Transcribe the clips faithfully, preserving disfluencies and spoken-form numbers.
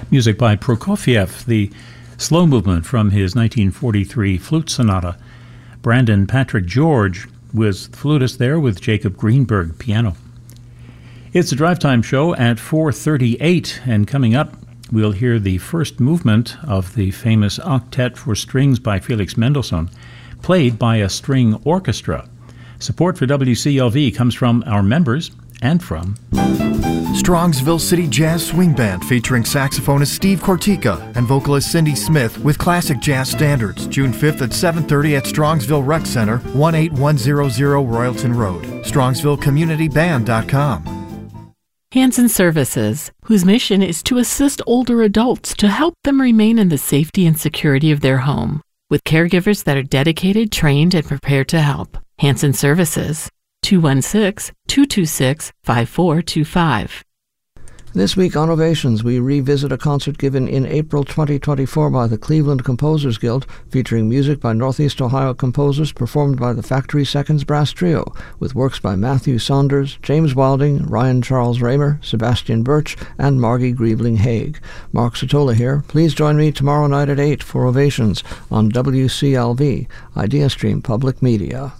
Music by Prokofiev, the slow movement from his nineteen forty-three flute sonata. Brandon Patrick George was the flutist there with Jacob Greenberg, piano. It's a Drive Time show at four thirty-eight, and coming up, we'll hear the first movement of the famous Octet for Strings by Felix Mendelssohn, played by a string orchestra. Support for W C L V comes from our members and from Strongsville City Jazz Swing Band, featuring saxophonist Steve Cortica and vocalist Cindy Smith with classic jazz standards, June fifth at seven thirty at Strongsville Rec Center, one eight one zero zero Royalton Road. Strongsville Community Band dot com. Hanson Services, whose mission is to assist older adults to help them remain in the safety and security of their home, with caregivers that are dedicated, trained, and prepared to help. Hanson Services, two one six, two two six, five four two five. This week on Ovations, we revisit a concert given in April twenty twenty-four by the Cleveland Composers Guild, featuring music by Northeast Ohio composers performed by the Factory Seconds Brass Trio, with works by Matthew Saunders, James Wilding, Ryan Charles Raymer, Sebastian Birch, and Margie Griebling Haig. Mark Sotola here. Please join me tomorrow night at eight for Ovations on W C L V, IdeaStream Public Media.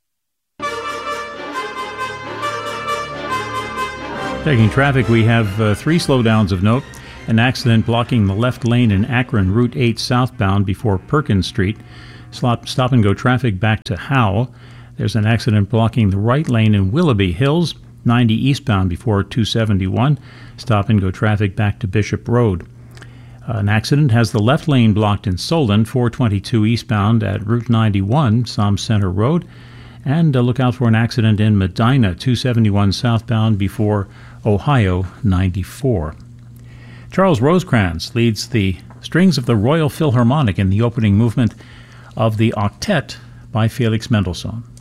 Checking traffic, we have uh, three slowdowns of note. An accident blocking the left lane in Akron, Route eight southbound before Perkins Street. Stop, stop and go traffic back to Howe. There's an accident blocking the right lane in Willoughby Hills, ninety eastbound before two seventy-one. Stop and go traffic back to Bishop Road. Uh, an accident has the left lane blocked in Solon, four twenty-two eastbound at Route ninety-one, Som Center Road. And uh, look out for an accident in Medina, two seventy-one southbound before Ohio ninety-four. Charles Rosecrans leads the strings of the Royal Philharmonic in the opening movement of the Octet by Felix Mendelssohn.